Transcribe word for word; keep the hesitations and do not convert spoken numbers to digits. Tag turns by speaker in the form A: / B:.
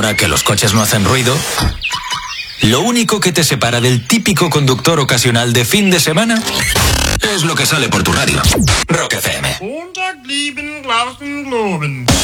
A: ahora que los coches no hacen ruido, lo único que te separa del típico conductor ocasional de fin de semana es lo que sale por tu radio. Rock F M.